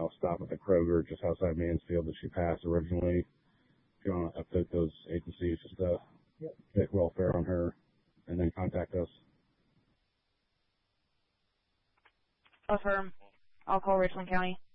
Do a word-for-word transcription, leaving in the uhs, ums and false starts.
I'll stop at the Kroger just outside Mansfield that she passed originally. If you want to update those agencies, just to yep. get welfare on her, and then contact us. Affirm. I'll call Richland County.